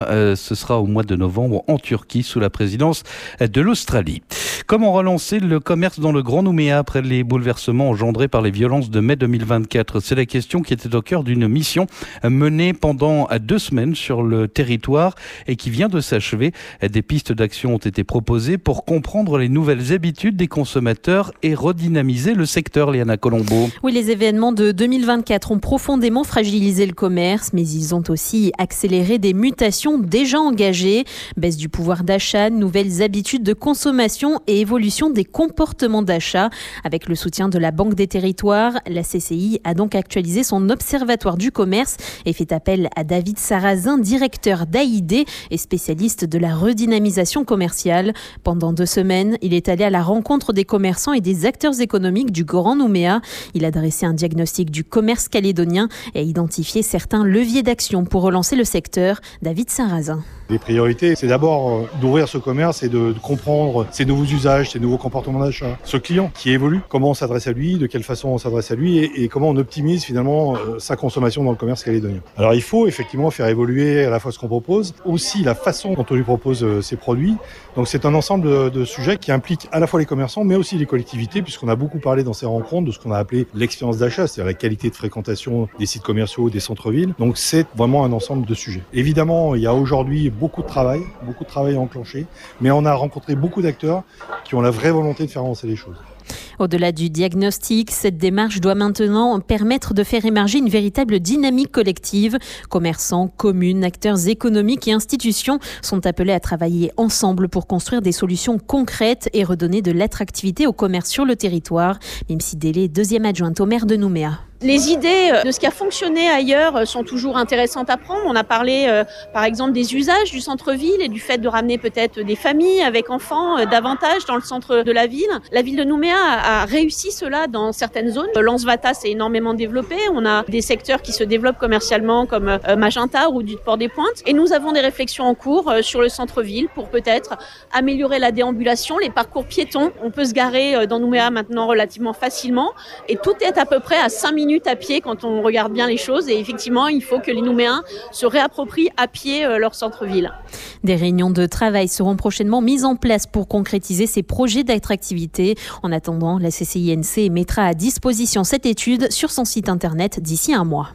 Ce sera au mois de novembre en Turquie sous la présidence de l'Australie. Comment relancer le commerce dans le Grand Nouméa après les bouleversements engendrés par les violences de mai 2024 ? C'est la question qui était au cœur d'une mission menée pendant 2 semaines sur le territoire et qui vient de s'achever. Des pistes d'action ont été proposées pour comprendre les nouvelles habitudes des consommateurs et redynamiser le secteur, Léana Colombo. Oui, les événements de 2024 ont profondément fragilisé le commerce, mais ils ont aussi accéléré des mutations déjà engagées. Baisse du pouvoir d'achat, nouvelles habitudes de consommation et évolution des comportements d'achat. Avec le soutien de la Banque des Territoires, la CCI a donc actualisé son observatoire du commerce et fait appel à David Sarrazin, directeur d'AID et spécialiste de la redynamisation commerciale. Pendant 2 semaines, il est allé à la rencontre des commerçants et des acteurs économiques du Grand Nouméa. Il a dressé un diagnostic du commerce calédonien et a identifié certains leviers d'action pour relancer le secteur. David Sarrazin. Les priorités, c'est d'abord d'ouvrir ce commerce et de comprendre ses nouveaux usages, ses nouveaux comportements d'achat. Ce client qui évolue, comment on s'adresse à lui, de quelle façon on s'adresse à lui et comment on optimise finalement sa consommation dans le commerce calédonien. Alors il faut effectivement faire évoluer à la fois ce qu'on propose, aussi la façon dont on lui propose ses produits. Donc c'est un ensemble de sujets qui impliquent à la fois les commerçants mais aussi les collectivités, puisqu'on a beaucoup parlé dans ces rencontres de ce qu'on a appelé l'expérience d'achat, c'est-à-dire la qualité de fréquentation des sites commerciaux, des centres-villes. Donc c'est vraiment un ensemble de sujets. Évidemment, il y a aujourd'hui beaucoup de travail à enclencher, mais on a rencontré beaucoup d'acteurs qui ont la vraie volonté de faire avancer les choses. Au-delà du diagnostic, cette démarche doit maintenant permettre de faire émerger une véritable dynamique collective. Commerçants, communes, acteurs économiques et institutions sont appelés à travailler ensemble pour construire des solutions concrètes et redonner de l'attractivité au commerce sur le territoire. Mimsi Délé, 2e adjointe au maire de Nouméa. Les idées de ce qui a fonctionné ailleurs sont toujours intéressantes à prendre. On a parlé par exemple des usages du centre-ville et du fait de ramener peut-être des familles avec enfants davantage dans le centre de la ville. La ville de Nouméa a réussi cela dans certaines zones. Lansvata s'est énormément développé. On a des secteurs qui se développent commercialement comme Magenta ou du Port des Pointes. Et nous avons des réflexions en cours sur le centre-ville pour peut-être améliorer la déambulation, les parcours piétons. On peut se garer dans Nouméa maintenant relativement facilement et tout est à peu près à 5 minutes à pied quand on regarde bien les choses et effectivement il faut que les Nouméens se réapproprient à pied leur centre-ville. Des réunions de travail seront prochainement mises en place pour concrétiser ces projets d'attractivité. En attendant, la CCINC mettra à disposition cette étude sur son site internet d'ici 1 mois.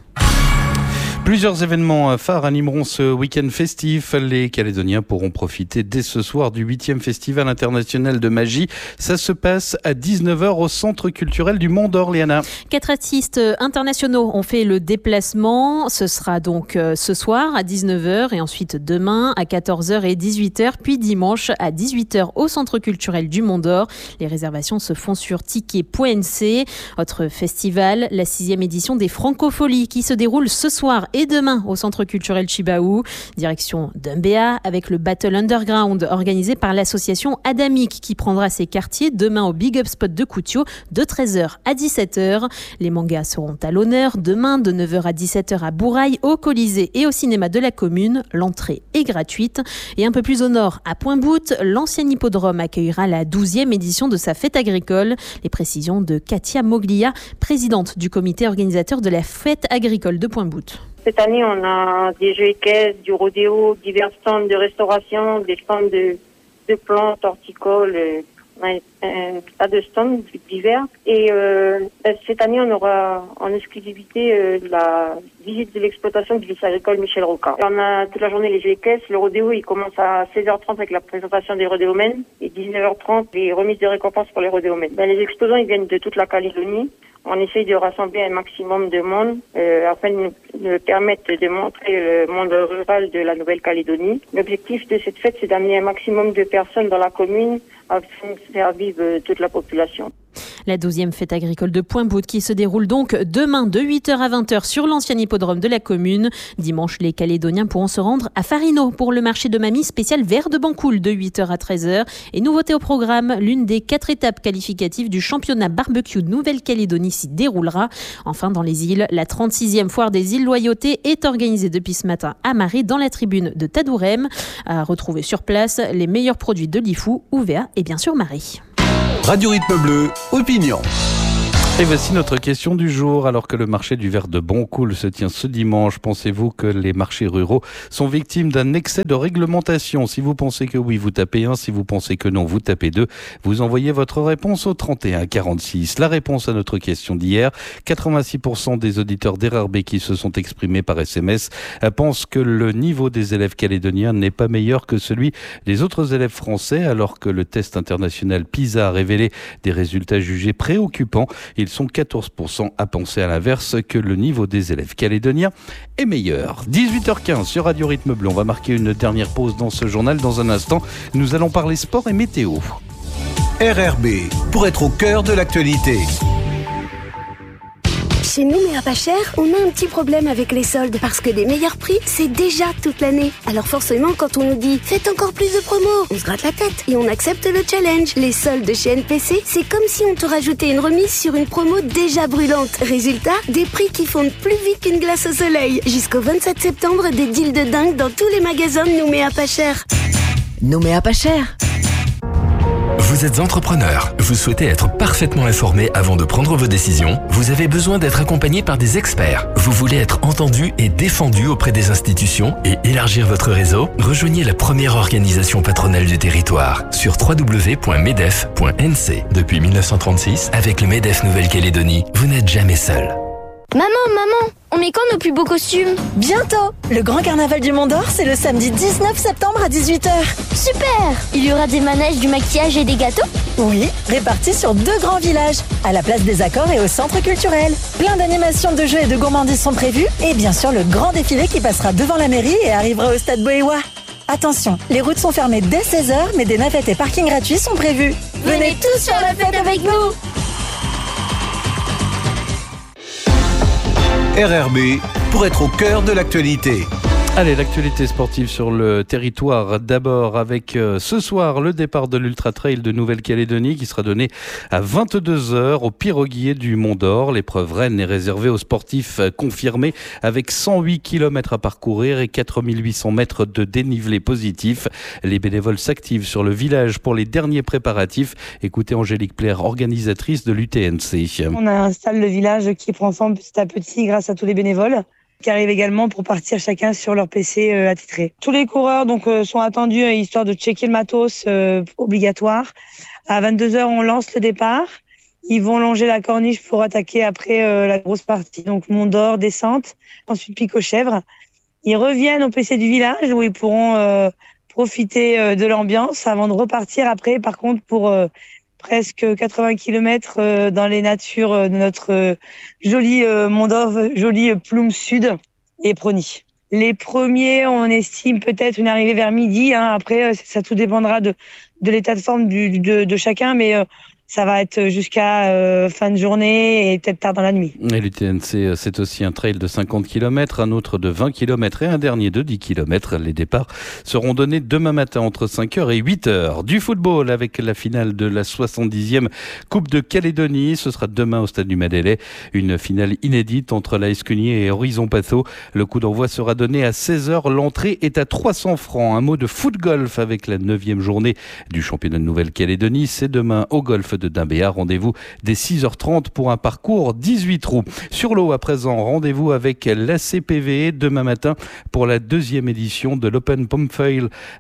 Plusieurs événements phares animeront ce week-end festif. Les Calédoniens pourront profiter dès ce soir du 8e Festival international de magie. Ça se passe à 19h au Centre culturel du Mont d'Or, Léana. 4 artistes internationaux ont fait le déplacement. Ce sera donc ce soir à 19h et ensuite demain à 14h et 18h, puis dimanche à 18h au Centre culturel du Mont d'Or. Les réservations se font sur ticket.nc. Autre festival, la 6e édition des Francopholies qui se déroule ce soir et demain au Centre culturel Chibaou. Direction d'Umbéa avec le Battle Underground organisé par l'association Adamique qui prendra ses quartiers demain au Big Up Spot de Koutio de 13h à 17h. Les mangas seront à l'honneur demain de 9h à 17h à Bourail, au Colisée et au cinéma de la commune. L'entrée est gratuite. Et un peu plus au nord, à Pointe-Boute, l'ancien hippodrome accueillera la 12e édition de sa fête agricole. Les précisions de Katia Moglia, présidente du comité organisateur de la fête agricole de Pointe-Boute. Cette année, on a des jeux équestres, du rodéo, divers stands de restauration, des stands de plantes horticoles, on a un tas de stands divers. Et cette année, on aura en exclusivité la visite de l'exploitation du lycée agricole Michel Roca. On a toute la journée les jeux équestres. Le rodéo, il commence à 16h30 avec la présentation des rodéomènes et 19h30 les remises de récompenses pour les rodéomènes. Les exposants, ils viennent de toute la Calédonie. On essaye de rassembler un maximum de monde afin de nous permettre de montrer le monde rural de la Nouvelle-Calédonie. L'objectif de cette fête, c'est d'amener un maximum de personnes dans la commune afin de faire vivre toute la population. La 12e fête agricole de Pointe-Boute qui se déroule donc demain de 8h à 20h sur l'ancien hippodrome de la commune. Dimanche, les Calédoniens pourront se rendre à Farino pour le marché de Mamie spécial Vert de Bancoul de 8h à 13h. Et nouveauté au programme, l'une des 4 étapes qualificatives du championnat barbecue de Nouvelle-Calédonie s'y déroulera. Enfin, dans les îles, la 36e foire des îles Loyauté est organisée depuis ce matin à Marais dans la tribune de Tadourem. À retrouver sur place les meilleurs produits de Lifou, Ouvéa et bien sûr Marais. Radio Rythme Bleu, opinion. Et voici notre question du jour. Alors que le marché du verre de Boncoul se tient ce dimanche, pensez-vous que les marchés ruraux sont victimes d'un excès de réglementation? Si vous pensez que oui, vous tapez 1. Si vous pensez que non, vous tapez 2. Vous envoyez votre réponse au 31 46. La réponse à notre question d'hier, 86% des auditeurs d'RRB qui se sont exprimés par SMS pensent que le niveau des élèves calédoniens n'est pas meilleur que celui des autres élèves français, alors que le test international PISA a révélé des résultats jugés préoccupants. Ils sont 14% à penser à l'inverse, que le niveau des élèves calédoniens est meilleur. 18h15 sur Radio Rythme Bleu. On va marquer une dernière pause dans ce journal. Dans un instant, nous allons parler sport et météo. RRB, pour être au cœur de l'actualité. Chez nous, mais à pas cher, on a un petit problème avec les soldes parce que les meilleurs prix, c'est déjà toute l'année. Alors forcément, quand on nous dit « faites encore plus de promos », on se gratte la tête et on accepte le challenge. Les soldes chez NPC, c'est comme si on te rajoutait une remise sur une promo déjà brûlante. Résultat, des prix qui fondent plus vite qu'une glace au soleil. Jusqu'au 27 septembre, des deals de dingue dans tous les magasins nous met à pas cher. Nous met à pas cher. Vous êtes entrepreneur, vous souhaitez être parfaitement informé avant de prendre vos décisions, vous avez besoin d'être accompagné par des experts, vous voulez être entendu et défendu auprès des institutions et élargir votre réseau, rejoignez la première organisation patronale du territoire sur www.medef.nc. Depuis 1936, avec le MEDEF Nouvelle-Calédonie, vous n'êtes jamais seul. Maman, on met quand nos plus beaux costumes? Bientôt. Le grand carnaval du Mont d'Or, c'est le samedi 19 septembre à 18h. Super! Il y aura des manèges, du maquillage et des gâteaux? Oui, répartis sur 2 grands villages, à la place des Accords et au centre culturel. Plein d'animations, de jeux et de gourmandises sont prévues, et bien sûr le grand défilé qui passera devant la mairie et arrivera au stade Boéwa. Attention, les routes sont fermées dès 16h, mais des navettes et parkings gratuits sont prévus. Venez tous faire la fête avec nous! RRB, pour être au cœur de l'actualité. Allez, l'actualité sportive sur le territoire. D'abord avec ce soir le départ de l'Ultra Trail de Nouvelle-Calédonie qui sera donné à 22h au Piroguier du Mont d'Or. L'épreuve reine est réservée aux sportifs confirmés avec 108 km à parcourir et 4800 mètres de dénivelé positif. Les bénévoles s'activent sur le village pour les derniers préparatifs. Écoutez Angélique Plaire, organisatrice de l'UTNC. On installe le village qui prend forme petit à petit grâce à tous les bénévoles qui arrivent également pour partir chacun sur leur PC attitré. Tous les coureurs sont attendus histoire de checker le matos obligatoire. À 22h, on lance le départ. Ils vont longer la corniche pour attaquer après la grosse partie. Donc Mont d'Or, descente, ensuite pic aux chèvres. Ils reviennent au PC du village où ils pourront profiter de l'ambiance avant de repartir après, par contre, pour presque 80 km dans les natures de notre joli Mont d'Or, joli Plume Sud et Prony. Les premiers, on estime peut-être une arrivée vers midi. Après, ça tout dépendra de l'état de forme de chacun, mais ça va être jusqu'à fin de journée et peut-être tard dans la nuit. Et l'UTNC, c'est aussi un trail de 50 km, un autre de 20 km et un dernier de 10 km. Les départs seront donnés demain matin entre 5h et 8h. Du football avec la finale de la 70e Coupe de Calédonie. Ce sera demain au stade du Madélé. Une finale inédite entre l'AS Cugnier et Horizon Patho. Le coup d'envoi sera donné à 16h. L'entrée est à 300 francs. Un mot de foot-golf avec la 9e journée du championnat de Nouvelle-Calédonie. C'est demain au golf de Dimbéa. Rendez-vous dès 6h30 pour un parcours 18 trous. Sur l'eau à présent, rendez-vous avec l'ACPV demain matin pour la 2e édition de l'Open Pumfail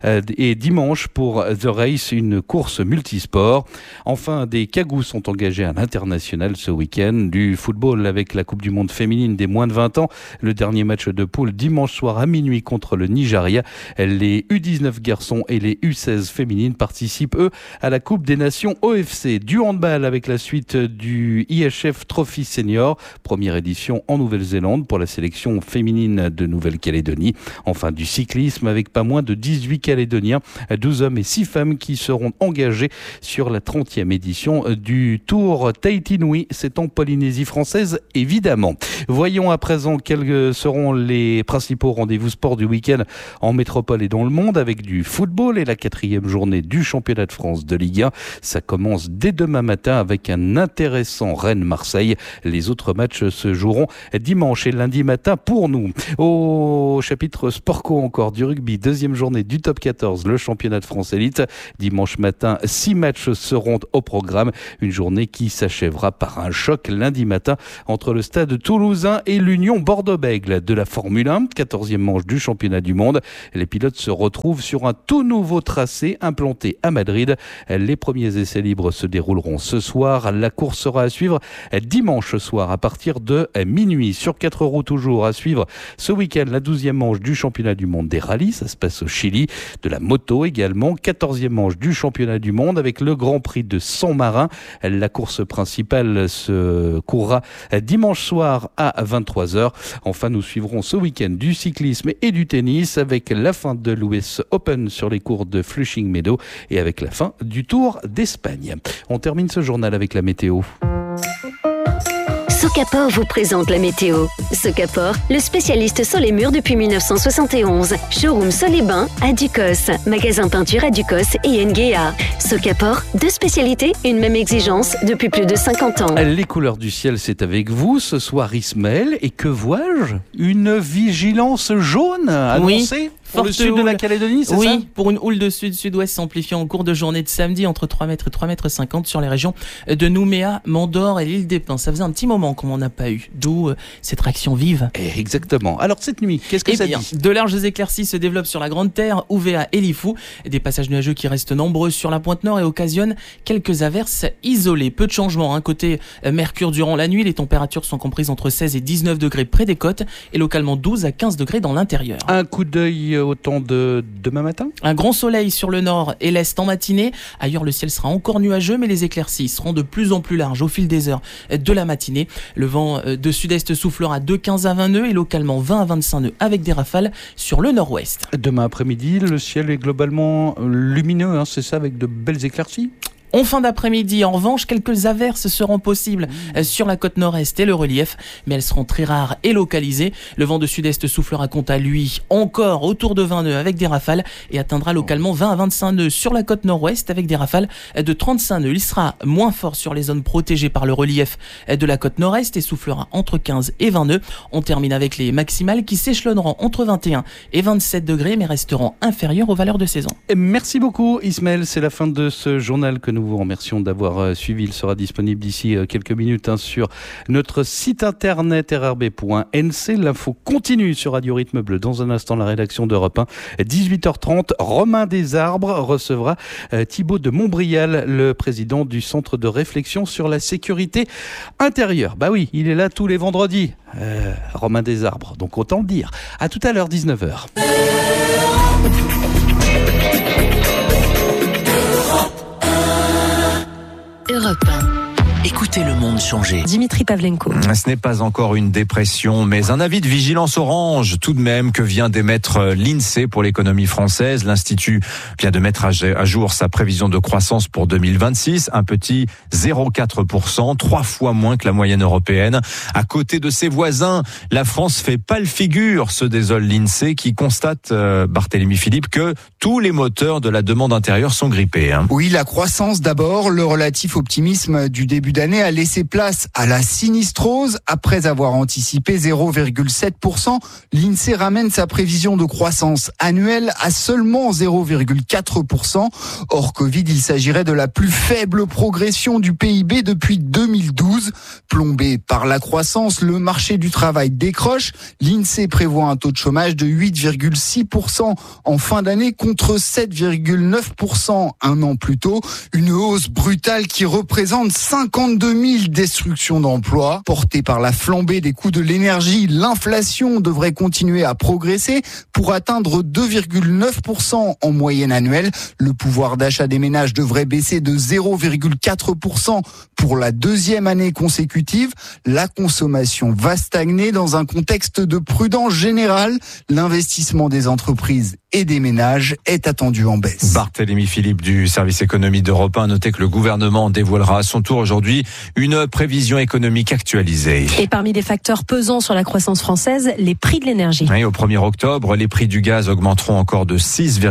et dimanche pour The Race, une course multisport. Enfin, des Cagous sont engagés à l'international ce week-end. Du football avec la Coupe du Monde féminine des moins de 20 ans. Le dernier match de poule dimanche soir à minuit contre le Nigeria. Les U19 garçons et les U16 féminines participent eux à la Coupe des Nations OFC. Du handball avec la suite du IHF Trophy Senior, première édition en Nouvelle-Zélande pour la sélection féminine de Nouvelle-Calédonie. Enfin, du cyclisme avec pas moins de 18 Calédoniens, 12 hommes et 6 femmes qui seront engagés sur la 30e édition du Tour Tahiti Nui. C'est en Polynésie française, évidemment. Voyons à présent quels seront les principaux rendez-vous sport du week-end en métropole et dans le monde avec du football et la 4e journée du championnat de France de Ligue 1. Ça commence dès demain matin avec un intéressant Rennes-Marseille. Les autres matchs se joueront dimanche et lundi matin pour nous. Au chapitre Sport-Co encore du rugby, deuxième journée du top 14, le championnat de France élite. Dimanche matin, 6 matchs seront au programme. Une journée qui s'achèvera par un choc lundi matin entre le stade toulousain et l'Union Bordeaux-Bègles. De la Formule 1, 14e manche du championnat du monde. Les pilotes se retrouvent sur un tout nouveau tracé implanté à Madrid. Les premiers essais libres se dérouleront ce soir. La course sera à suivre dimanche soir à partir de minuit. Sur 4 roues toujours à suivre ce week-end, la 12e manche du championnat du monde des rallyes. Ça se passe au Chili. De la moto également. 14e manche du championnat du monde avec le Grand Prix de San Marin. La course principale se courra dimanche soir à 23h. Enfin, nous suivrons ce week-end du cyclisme et du tennis avec la fin de l'US Open sur les cours de Flushing Meadows et avec la fin du Tour d'Espagne. On termine ce journal avec la météo. Socapor vous présente la météo. Socapor, le spécialiste sur les murs depuis 1971. Showroom Sol et Bain à Ducos. Magasin peinture à Ducos et Nguéa. Socapor, 2 spécialités, une même exigence depuis plus de 50 ans. Les couleurs du ciel, c'est avec vous ce soir, Ismaël. Et que vois-je ? Une vigilance jaune annoncée pour le sud de la Calédonie, c'est ça ? Oui, pour une houle de sud-sud-ouest s'amplifiant en cours de journée de samedi entre 3 mètres et 3 mètres 50 sur les régions de Nouméa, Mandor et l'île des Pins. Ça faisait un petit moment qu'on n'en a pas eu, d'où cette réaction vive. Exactement. Alors cette nuit, qu'est-ce que ça dit ? De larges éclaircies se développent sur la Grande Terre, Ouvéa et Lifou. Des passages nuageux qui restent nombreux sur la pointe nord et occasionnent quelques averses isolées. Peu de changements. Côté Mercure durant la nuit, les températures sont comprises entre 16 et 19 degrés près des côtes et localement 12 à 15 degrés dans l'intérieur. Un coup d'œil au temps de demain matin ? Un grand soleil sur le nord et l'est en matinée. Ailleurs, le ciel sera encore nuageux, mais les éclaircies seront de plus en plus larges au fil des heures de la matinée. Le vent de sud-est soufflera de 15 à 20 nœuds et localement 20 à 25 nœuds avec des rafales sur le nord-ouest. Demain après-midi, le ciel est globalement lumineux, c'est ça, avec de belles éclaircies ? En fin d'après-midi, en revanche, quelques averses seront possibles sur la côte nord-est et le relief, mais elles seront très rares et localisées. Le vent de sud-est soufflera quant à lui encore autour de 20 nœuds avec des rafales et atteindra localement 20 à 25 nœuds sur la côte nord-ouest avec des rafales de 35 nœuds. Il sera moins fort sur les zones protégées par le relief de la côte nord-est et soufflera entre 15 et 20 nœuds. On termine avec les maximales qui s'échelonneront entre 21 et 27 degrés mais resteront inférieures aux valeurs de saison. Merci beaucoup Ismaël, c'est la fin de ce journal que nous vous remercions d'avoir suivi. Il sera disponible d'ici quelques minutes sur notre site internet rrb.nc. L'info continue sur Radio Rythme Bleu. Dans un instant, la rédaction d'Europe 1. 18h30, Romain Desarbres recevra Thibaut de Montbrial, le président du Centre de réflexion sur la sécurité intérieure. Bah oui, il est là tous les vendredis. Romain Desarbres, donc autant le dire. À tout à l'heure, 19h. Europe 1. Écoutez le monde changer. Dimitri Pavlenko. Ce n'est pas encore une dépression, mais un avis de vigilance orange tout de même que vient d'émettre l'INSEE pour l'économie française. L'Institut vient de mettre à jour sa prévision de croissance pour 2026, un petit 0,4%, 3 fois moins que la moyenne européenne. À côté de ses voisins, la France fait pâle figure, se désole l'INSEE qui constate, Barthélémy Philippe, que tous les moteurs de la demande intérieure sont grippés. Oui, la croissance d'abord, le relatif optimisme du début d'année a laissé place à la sinistrose. Après avoir anticipé 0,7%, l'INSEE ramène sa prévision de croissance annuelle à seulement 0,4%. Hors Covid, il s'agirait de la plus faible progression du PIB depuis 2012. Plombé par la croissance, le marché du travail décroche. L'INSEE prévoit un taux de chômage de 8,6% en fin d'année contre 7,9% un an plus tôt. Une hausse brutale qui représente 52 000 destructions d'emplois. Portée par la flambée des coûts de l'énergie, l'inflation devrait continuer à progresser pour atteindre 2,9% en moyenne annuelle. Le pouvoir d'achat des ménages devrait baisser de 0,4% pour la deuxième année consécutive. La consommation va stagner dans un contexte de prudence générale. L'investissement des entreprises et des ménages est attendu en baisse. Barthélémy Philippe du service économie d'Europe 1 a noté que le gouvernement dévoilera à son tour aujourd'hui une prévision économique actualisée. Et parmi les facteurs pesant sur la croissance française, les prix de l'énergie. Oui, au 1er octobre, les prix du gaz augmenteront encore de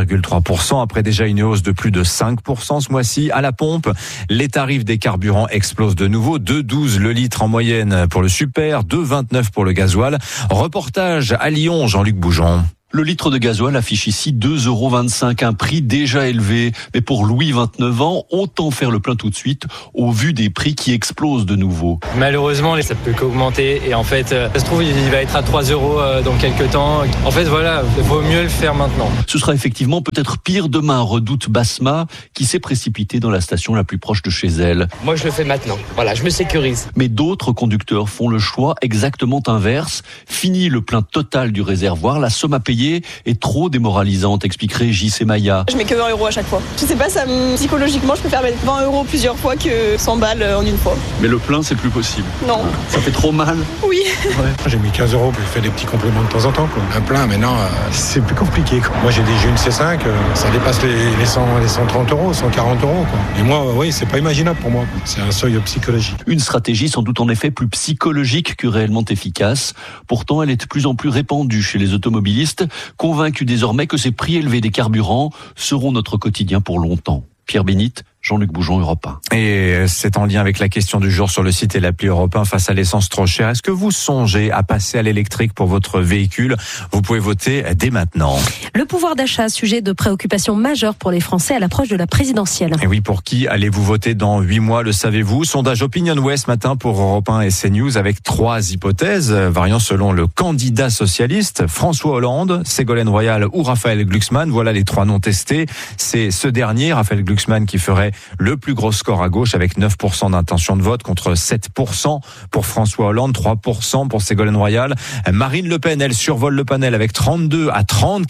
6,3%, après déjà une hausse de plus de 5% ce mois-ci. À la pompe, les tarifs des carburants explosent de nouveau, 2,12 le litre en moyenne pour le super, 2,29 pour le gasoil. Reportage à Lyon, Jean-Luc Boujon. Le litre de gasoil affiche ici 2,25 €, un prix déjà élevé. Mais pour Louis, 29 ans, autant faire le plein tout de suite au vu des prix qui explosent de nouveau. Malheureusement, ça peut qu'augmenter et en fait, ça se trouve, il va être à 3 € dans quelques temps. En fait, voilà, il vaut mieux le faire maintenant. Ce sera effectivement peut-être pire demain, redoute Basma, qui s'est précipitée dans la station la plus proche de chez elle. Moi, je le fais maintenant. Voilà, je me sécurise. Mais d'autres conducteurs font le choix exactement inverse. Fini le plein total du réservoir, la somme à payer est trop démoralisante, expliquerait J.C. Maya. Je mets que 20 € à chaque fois. Je sais pas, psychologiquement, je préfère mettre 20 € plusieurs fois que 100 balles en une fois. Mais le plein, c'est plus possible. Non. Ça fait trop mal. Oui. Ouais. J'ai mis 15 €, je fais des petits compléments de temps en temps. Un plein, maintenant, c'est plus compliqué. Moi, j'ai une C5, ça dépasse les 130 €, 140 €. Et moi, oui, c'est pas imaginable pour moi. C'est un seuil psychologique. Une stratégie sans doute en effet plus psychologique que réellement efficace. Pourtant, elle est de plus en plus répandue chez les automobilistes, convaincus désormais que ces prix élevés des carburants seront notre quotidien pour longtemps. Pierre Bénite, Jean-Luc Boujon, Europe 1. Et c'est en lien avec la question du jour sur le site et l'appli Europe 1 face à l'essence trop chère. Est-ce que vous songez à passer à l'électrique pour votre véhicule ? Vous pouvez voter dès maintenant. Le pouvoir d'achat, sujet de préoccupation majeure pour les Français à l'approche de la présidentielle. Et oui, pour qui allez-vous voter dans 8 mois, le savez-vous ? Sondage OpinionWay ce matin pour Europe 1 et CNews avec 3 hypothèses, variant selon le candidat socialiste, François Hollande, Ségolène Royal ou Raphaël Glucksmann. Voilà les 3 noms testés. C'est ce dernier, Raphaël Glucksmann, qui ferait le plus gros score à gauche avec 9% d'intention de vote contre 7% pour François Hollande, 3% pour Ségolène Royal. Marine Le Pen, elle survole le panel avec 32 à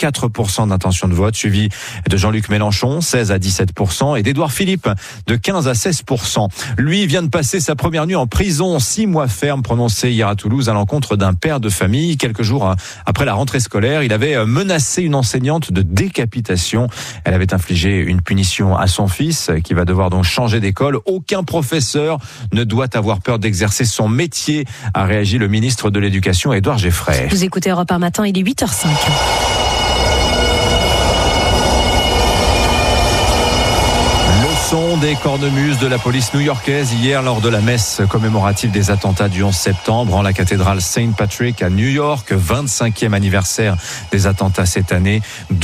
34% d'intention de vote, suivi de Jean-Luc Mélenchon, 16 à 17%, et d'Édouard Philippe, de 15 à 16%. Lui vient de passer sa première nuit en prison, 6 mois ferme prononcés hier à Toulouse à l'encontre d'un père de famille. Quelques jours après la rentrée scolaire, il avait menacé une enseignante de décapitation. Elle avait infligé une punition à son fils, qui va devoir donc changer d'école. Aucun professeur ne doit avoir peur d'exercer son métier, a réagi le ministre de l'Éducation, Édouard Geffray. Vous écoutez Europe 1 matin, il est 8h05. Des cornemuses de la police new-yorkaise hier lors de la messe commémorative des attentats du 11 septembre en la cathédrale Saint Patrick à New York, 25e anniversaire des attentats cette année.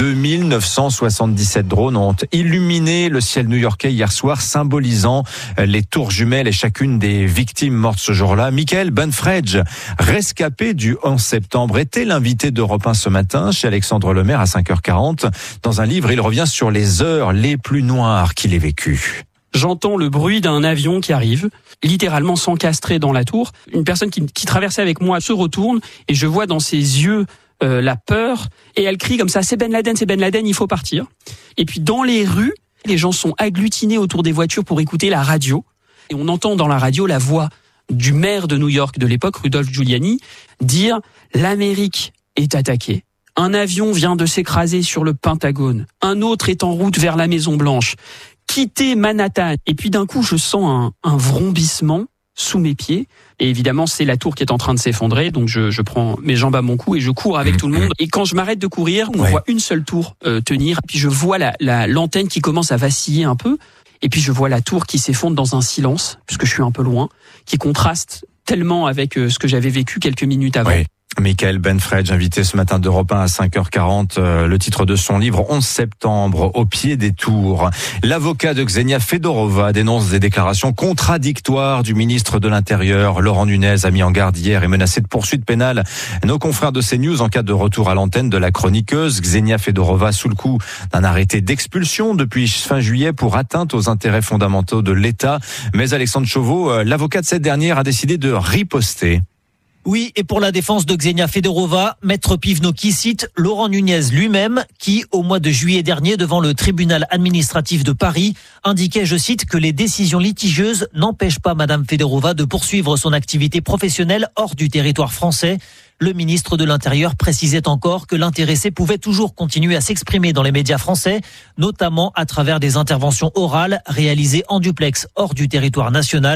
2977 drones ont illuminé le ciel new-yorkais hier soir, symbolisant les tours jumelles et chacune des victimes mortes ce jour-là. Michael Benfredge, rescapé du 11 septembre, était l'invité d'Europe 1 ce matin chez Alexandre Lemaire à 5h40. Dans un livre, il revient sur les heures les plus noires qu'il ait vécues. J'entends le bruit d'un avion qui arrive, littéralement s'encastrer dans la tour. Une personne qui traversait avec moi se retourne et je vois dans ses yeux la peur et elle crie comme ça, c'est Ben Laden, il faut partir. Et puis dans les rues, les gens sont agglutinés autour des voitures pour écouter la radio. Et on entend dans la radio la voix du maire de New York de l'époque, Rudolph Giuliani, dire « L'Amérique est attaquée. Un avion vient de s'écraser sur le Pentagone. Un autre est en route vers la Maison-Blanche. Quittez Manhattan. » Et puis d'un coup, je sens un vrombissement sous mes pieds. Et évidemment, c'est la tour qui est en train de s'effondrer. Donc je prends mes jambes à mon cou et je cours avec tout le monde. Et quand je m'arrête de courir, on voit une seule tour tenir. Puis je vois l'antenne qui commence à vaciller un peu. Et puis je vois la tour qui s'effondre dans un silence, puisque je suis un peu loin, qui contraste tellement avec ce que j'avais vécu quelques minutes avant. Oui. Michael Benfredge, invité ce matin d'Europe 1 à 5h40, le titre de son livre 11 septembre, au pied des tours. L'avocat de Ksenia Fedorova dénonce des déclarations contradictoires du ministre de l'Intérieur. Laurent Nunez a mis en garde hier et menacé de poursuite pénale nos confrères de CNews en cas de retour à l'antenne de la chroniqueuse. Ksenia Fedorova sous le coup d'un arrêté d'expulsion depuis fin juillet pour atteinte aux intérêts fondamentaux de l'État. Mais Alexandre Chauveau, l'avocat de cette dernière, a décidé de riposter. Oui, et pour la défense de Ksenia Fedorova, Maître Pivnoki cite Laurent Nunez lui-même qui, au mois de juillet dernier, devant le tribunal administratif de Paris, indiquait, je cite, que les décisions litigieuses n'empêchent pas Madame Fedorova de poursuivre son activité professionnelle hors du territoire français. Le ministre de l'Intérieur précisait encore que l'intéressé pouvait toujours continuer à s'exprimer dans les médias français, notamment à travers des interventions orales réalisées en duplex hors du territoire national.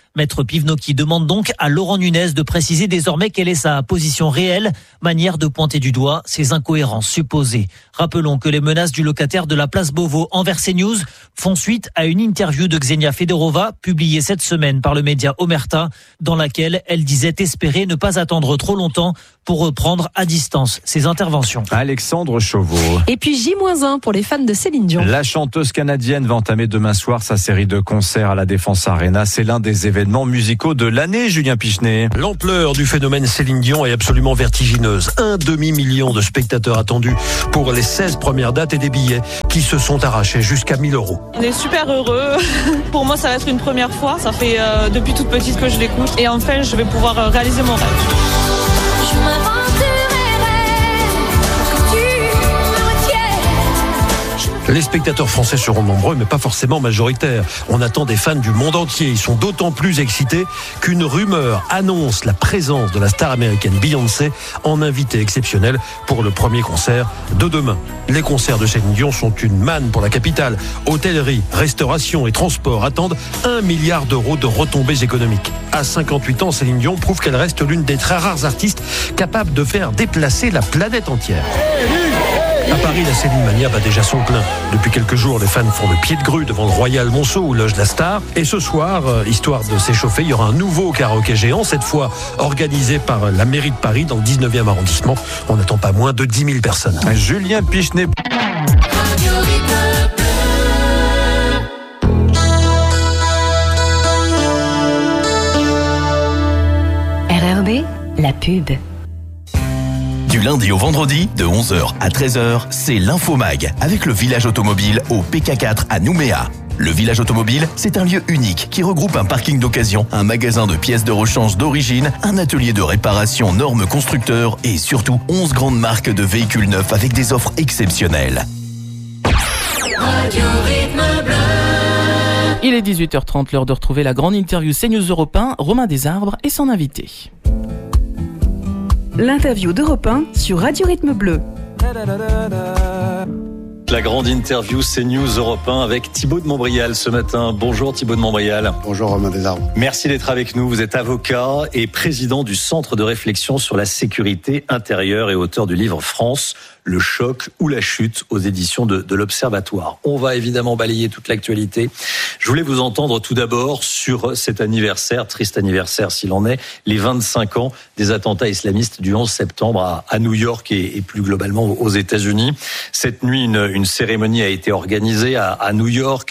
Maître Pivnocchi demande donc à Laurent Nunez de préciser désormais quelle est sa position réelle, manière de pointer du doigt ses incohérences supposées. Rappelons que les menaces du locataire de la place Beauvau envers CNews font suite à une interview de Xenia Fedorova publiée cette semaine par le média Omerta, dans laquelle elle disait espérer ne pas attendre trop longtemps pour reprendre à distance ses interventions. Alexandre Chauveau. Et puis J-1 pour les fans de Céline Dion. La chanteuse canadienne va entamer demain soir sa série de concerts à la Défense Arena. C'est l'un des événements musicaux de l'année, Julien Pichenet. L'ampleur du phénomène Céline Dion est absolument vertigineuse. 1,5 million de spectateurs attendus pour les 16 premières dates et des billets qui se sont arrachés jusqu'à 1 000 €. On est super heureux. Pour moi, ça va être une première fois. Ça fait depuis toute petite que je l'écoute. Et enfin, je vais pouvoir réaliser mon rêve. Je m'aventurerai pour que tu me retiennes. Les spectateurs français seront nombreux, mais pas forcément majoritaires. On attend des fans du monde entier. Ils sont d'autant plus excités qu'une rumeur annonce la présence de la star américaine Beyoncé en invité exceptionnel pour le premier concert de demain. Les concerts de Céline Dion sont une manne pour la capitale. Hôtellerie, restauration et transport attendent 1 milliard d'euros de retombées économiques. À 58 ans, Céline Dion prouve qu'elle reste l'une des très rares artistes capables de faire déplacer la planète entière. À Paris, la Céline Mania bat déjà son plein. Depuis quelques jours, les fans font le pied de grue devant le Royal Monceau où loge la star. Et ce soir, histoire de s'échauffer, il y aura un nouveau karaoké géant, cette fois organisé par la mairie de Paris dans le 19e arrondissement. On n'attend pas moins de 10 000 personnes. Julien Pichenet. RRB, la pub. Du lundi au vendredi, de 11h à 13h, c'est l'Infomag avec le village automobile au PK4 à Nouméa. Le village automobile, c'est un lieu unique qui regroupe un parking d'occasion, un magasin de pièces de rechange d'origine, un atelier de réparation normes constructeurs et surtout 11 grandes marques de véhicules neufs avec des offres exceptionnelles. Radio Rythme Bleu. Il est 18h30, l'heure de retrouver la grande interview CNews Europe 1, Romain Desarbres et son invité. L'interview d'Europe 1 sur Radio Rythme Bleu. La grande interview CNews Europe 1 avec Thibaut de Montbrial ce matin. Bonjour Thibaut de Montbrial. Bonjour Romain Desarbres. Merci d'être avec nous. Vous êtes avocat et président du Centre de réflexion sur la sécurité intérieure et auteur du livre France, le choc ou la chute aux éditions de l'Observatoire. On va évidemment balayer toute l'actualité. Je voulais vous entendre tout d'abord sur cet anniversaire, triste anniversaire s'il en est, les 25 ans des attentats islamistes du 11 septembre à New York et plus globalement aux États-Unis. Cette nuit, une cérémonie a été organisée à New York.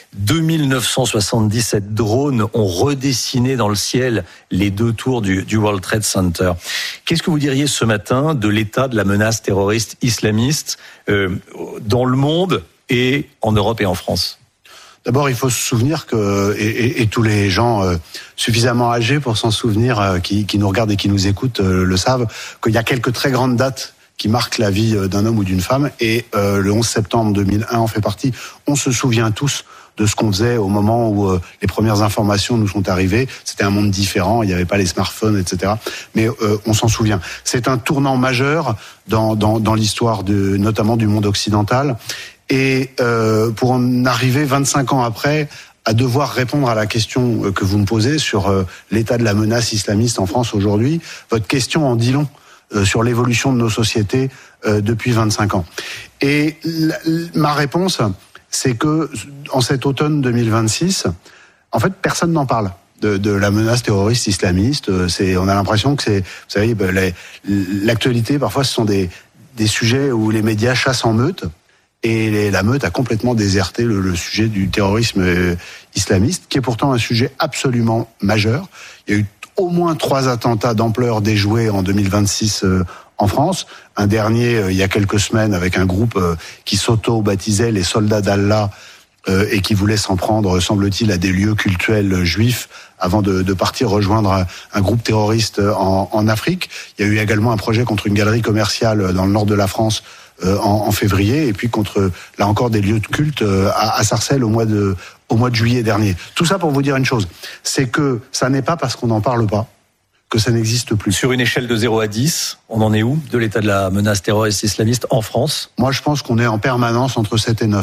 2977 drones ont redessiné dans le ciel les deux tours du World Trade Center. Qu'est-ce que vous diriez ce matin de l'état de la menace terroriste islamiste dans le monde et en Europe et en France ? D'abord, il faut se souvenir que, et tous les gens suffisamment âgés pour s'en souvenir, qui nous regardent et qui nous écoutent, le savent, qu'il y a quelques très grandes dates qui marquent la vie d'un homme ou d'une femme, et le 11 septembre 2001 en fait partie. On se souvient tous de ce qu'on faisait au moment où les premières informations nous sont arrivées. C'était un monde différent, il n'y avait pas les smartphones, etc. Mais on s'en souvient. C'est un tournant majeur dans l'histoire notamment du monde occidental. Et pour en arriver 25 ans après à devoir répondre à la question que vous me posez sur l'état de la menace islamiste en France aujourd'hui, votre question en dit long sur l'évolution de nos sociétés depuis 25 ans. Et ma réponse, c'est que en cet automne 2026, en fait, personne n'en parle de la menace terroriste islamiste. On a l'impression que c'est, vous savez, l'actualité parfois ce sont des sujets où les médias chassent en meute. Et la meute a complètement déserté le sujet du terrorisme islamiste, qui est pourtant un sujet absolument majeur. Il y a eu au moins 3 attentats d'ampleur déjoués en 2026 en France. Un dernier, il y a quelques semaines, avec un groupe qui s'auto-baptisait les soldats d'Allah et qui voulait s'en prendre, semble-t-il, à des lieux cultuels juifs avant de partir rejoindre un groupe terroriste en Afrique. Il y a eu également un projet contre une galerie commerciale dans le nord de la France en février, et puis contre, là encore, des lieux de culte à Sarcelles au mois de juillet dernier. Tout ça pour vous dire une chose, c'est que ça n'est pas parce qu'on n'en parle pas que ça n'existe plus. Sur une échelle de 0 à 10, on en est où de l'état de la menace terroriste islamiste en France ? Moi, je pense qu'on est en permanence entre 7 et 9.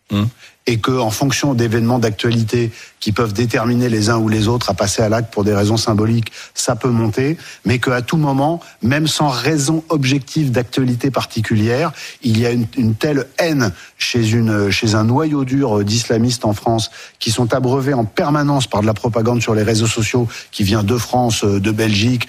Et que, en fonction d'événements d'actualité qui peuvent déterminer les uns ou les autres à passer à l'acte pour des raisons symboliques, ça peut monter, mais qu'à tout moment, même sans raison objective d'actualité particulière, il y a une telle haine chez un noyau dur d'islamistes en France qui sont abreuvés en permanence par de la propagande sur les réseaux sociaux qui vient de France, de Belgique,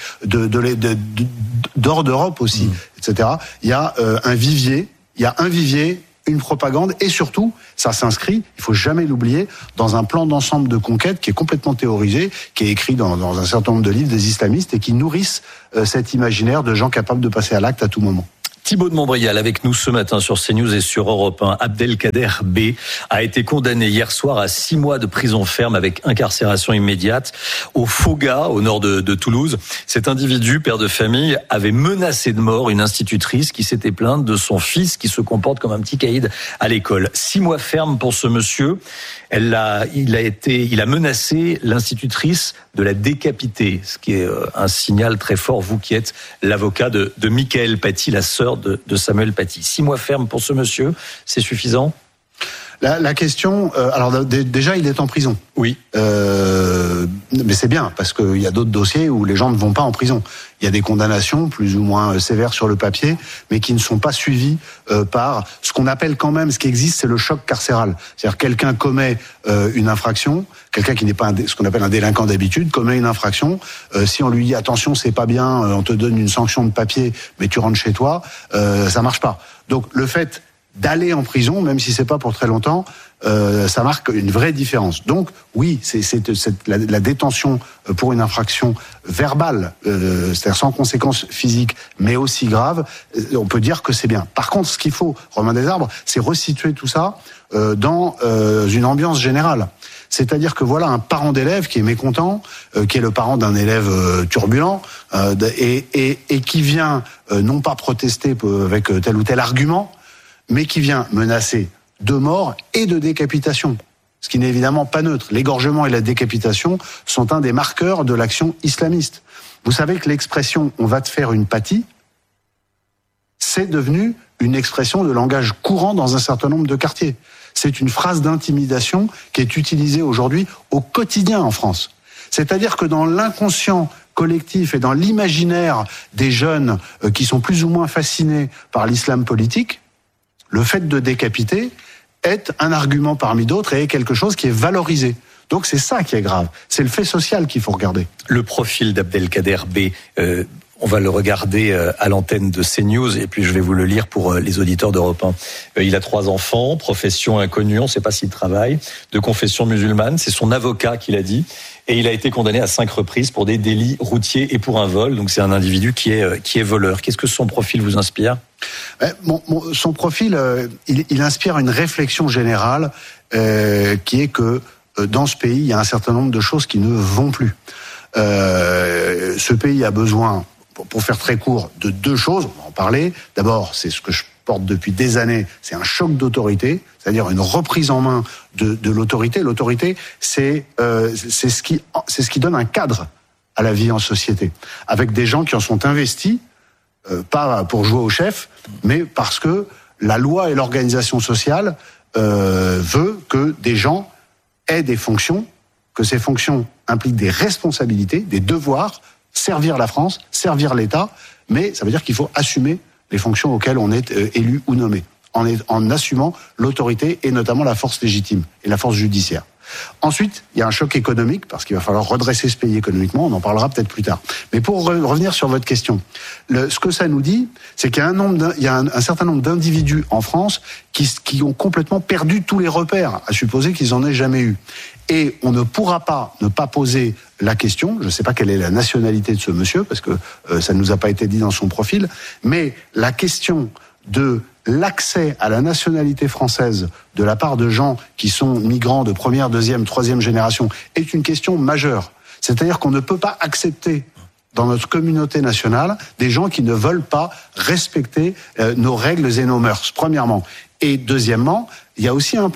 d'hors d'Europe aussi, etc. Il y a un vivier, une propagande, et surtout, ça s'inscrit, il faut jamais l'oublier, dans un plan d'ensemble de conquête qui est complètement théorisé, qui est écrit dans un certain nombre de livres des islamistes et qui nourrissent cet imaginaire de gens capables de passer à l'acte à tout moment. Thibaut de Montbrial avec nous ce matin sur CNews et sur Europe 1. Abdelkader B a été condamné hier soir à 6 mois de prison ferme avec incarcération immédiate au Foga, au nord de Toulouse. Cet individu, père de famille, avait menacé de mort une institutrice qui s'était plainte de son fils qui se comporte comme un petit caïd à l'école. 6 mois ferme pour ce monsieur. Il a menacé l'institutrice de la décapiter, ce qui est un signal très fort, vous qui êtes l'avocat de Michael Paty, la sœur de Samuel Paty. 6 mois ferme pour ce monsieur, c'est suffisant ? La question, alors déjà il est en prison. Oui. Mais c'est bien, parce qu'il y a d'autres dossiers où les gens ne vont pas en prison. Il y a des condamnations plus ou moins sévères sur le papier, mais qui ne sont pas suivies par ce qu'on appelle quand même, ce qui existe, c'est le choc carcéral. C'est-à-dire quelqu'un commet une infraction, quelqu'un qui n'est pas ce qu'on appelle un délinquant d'habitude, commet une infraction. Si on lui dit attention, c'est pas bien, on te donne une sanction de papier, mais tu rentres chez toi, ça marche pas. Donc le fait d'aller en prison, même si c'est pas pour très longtemps, ça marque une vraie différence. Donc oui, la détention pour une infraction verbale, c'est-à-dire sans conséquences physiques, mais aussi grave, on peut dire que c'est bien. Par contre, ce qu'il faut, Romain Desarbres, c'est resituer tout ça dans une ambiance générale. C'est-à-dire que voilà un parent d'élève qui est mécontent, qui est le parent d'un élève turbulent, et qui vient non pas protester avec tel ou tel argument, mais qui vient menacer de mort et de décapitation, ce qui n'est évidemment pas neutre. L'égorgement et la décapitation sont un des marqueurs de l'action islamiste. Vous savez que l'expression « on va te faire une pâtie », c'est devenu une expression de langage courant dans un certain nombre de quartiers. C'est une phrase d'intimidation qui est utilisée aujourd'hui au quotidien en France. C'est-à-dire que dans l'inconscient collectif et dans l'imaginaire des jeunes qui sont plus ou moins fascinés par l'islam politique, le fait de décapiter est un argument parmi d'autres et est quelque chose qui est valorisé. Donc c'est ça qui est grave. C'est le fait social qu'il faut regarder. Le profil d'Abdelkader B, on va le regarder à l'antenne de CNews et puis je vais vous le lire pour les auditeurs d'Europe 1. Il a 3 enfants, profession inconnue, on ne sait pas s'il travaille, de confession musulmane, c'est son avocat qui l'a dit. Et il a été condamné à 5 reprises pour des délits routiers et pour un vol. Donc c'est un individu qui est voleur. Qu'est-ce que son profil vous inspire ? Son profil, il inspire une réflexion générale qui est que dans ce pays, il y a un certain nombre de choses qui ne vont plus. Ce pays a besoin, pour faire très court, de 2 choses. On va en parler. D'abord, c'est ce que je porte depuis des années, c'est un choc d'autorité, c'est-à-dire une reprise en main de l'autorité. L'autorité, c'est ce qui donne un cadre à la vie en société, avec des gens qui en sont investis, pas pour jouer au chef, mais parce que la loi et l'organisation sociale veut que des gens aient des fonctions, que ces fonctions impliquent des responsabilités, des devoirs, servir la France, servir l'État, mais ça veut dire qu'il faut assumer les fonctions auxquelles on est élu ou nommé, en assumant l'autorité et notamment la force légitime et la force judiciaire. Ensuite, il y a un choc économique, parce qu'il va falloir redresser ce pays économiquement, on en parlera peut-être plus tard. Mais pour revenir sur votre question, ce que ça nous dit, c'est qu'il y a un certain nombre d'individus en France qui ont complètement perdu tous les repères, à supposer qu'ils en aient jamais eu. Et on ne pourra pas ne pas poser la question, je ne sais pas quelle est la nationalité de ce monsieur, parce que ça ne nous a pas été dit dans son profil, mais la question de l'accès à la nationalité française de la part de gens qui sont migrants de première, deuxième, troisième génération est une question majeure. C'est-à-dire qu'on ne peut pas accepter dans notre communauté nationale des gens qui ne veulent pas respecter nos règles et nos mœurs, premièrement. Et deuxièmement, il y a aussi un point.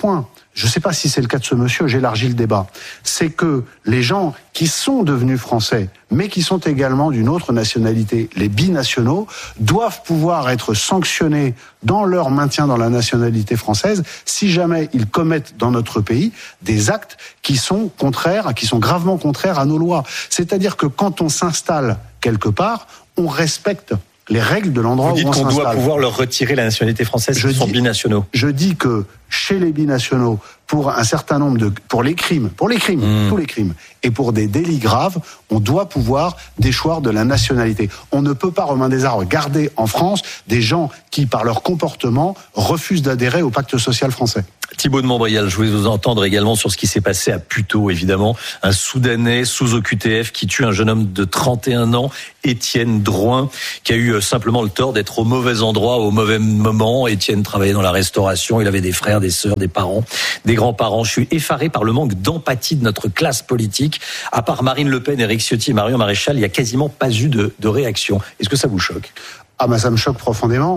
je ne sais pas si c'est le cas de ce monsieur, j'élargis le débat, c'est que les gens qui sont devenus français, mais qui sont également d'une autre nationalité, les binationaux, doivent pouvoir être sanctionnés dans leur maintien dans la nationalité française si jamais ils commettent dans notre pays des actes qui sont contraires, qui sont gravement contraires à nos lois. C'est-à-dire que quand on s'installe quelque part, on respecte les règles de l'endroit où on s'installe. Vous dites qu'on doit pouvoir leur retirer la nationalité française s'ils sont binationaux. Je dis que chez les binationaux, pour un certain nombre pour les crimes, tous les crimes, et pour des délits graves, on doit pouvoir déchoir de la nationalité. On ne peut pas, Romain Desarbres, garder en France des gens qui, par leur comportement, refusent d'adhérer au pacte social français. Thibaut de Montbrial, je voulais vous entendre également sur ce qui s'est passé à Puteaux, évidemment. Un Soudanais sous OQTF qui tue un jeune homme de 31 ans, Étienne Drouin, qui a eu simplement le tort d'être au mauvais endroit, au mauvais moment. Étienne travaillait dans la restauration, il avait des frères, des sœurs, des parents, des grands-parents. Je suis effaré par le manque d'empathie de notre classe politique. À part Marine Le Pen, Éric Ciotti et Marion Maréchal, il n'y a quasiment pas eu de réaction. Est-ce que ça vous choque ? Ah bah ça me choque profondément.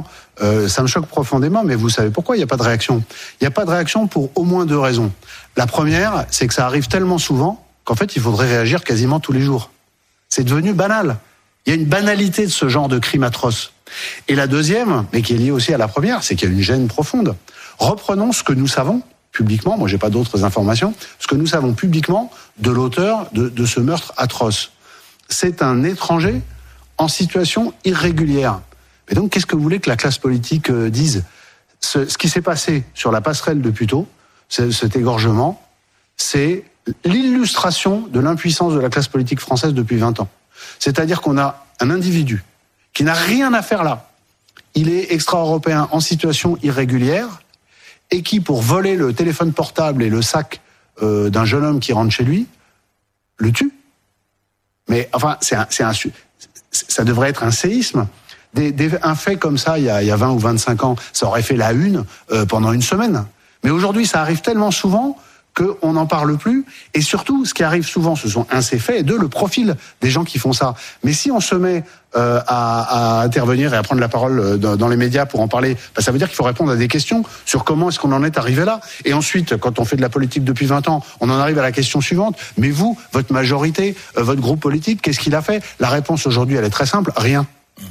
Mais vous savez pourquoi il n'y a pas de réaction ? Il n'y a pas de réaction pour au moins 2 raisons. La première, c'est que ça arrive tellement souvent qu'en fait, il faudrait réagir quasiment tous les jours. C'est devenu banal. Il y a une banalité de ce genre de crime atroce. Et la deuxième, mais qui est liée aussi à la première, c'est qu'il y a une gêne profonde. Reprenons ce que nous savons publiquement, moi j'ai pas d'autres informations, ce que nous savons publiquement de l'auteur de ce meurtre atroce. C'est un étranger en situation irrégulière. Mais donc, qu'est-ce que vous voulez que la classe politique dise ? Ce qui s'est passé sur la passerelle de Puteaux, cet égorgement, c'est l'illustration de l'impuissance de la classe politique française depuis 20 ans. C'est-à-dire qu'on a un individu qui n'a rien à faire là. Il est extra-européen en situation irrégulière et qui, pour voler le téléphone portable et le sac d'un jeune homme qui rentre chez lui, le tue. Mais enfin, ça devrait être un séisme. Un fait comme ça, il y a 20 ou 25 ans, ça aurait fait la une pendant une semaine. Mais aujourd'hui, ça arrive tellement souvent qu'on n'en parle plus. Et surtout, ce qui arrive souvent, ce sont ces faits, et le profil des gens qui font ça. Mais si on se met à intervenir et à prendre la parole dans les médias pour en parler, ça veut dire qu'il faut répondre à des questions sur comment est-ce qu'on en est arrivé là. Et ensuite, quand on fait de la politique depuis 20 ans, on en arrive à la question suivante. Mais vous, votre majorité, votre groupe politique, qu'est-ce qu'il a fait ? La réponse aujourd'hui, elle est très simple. Rien.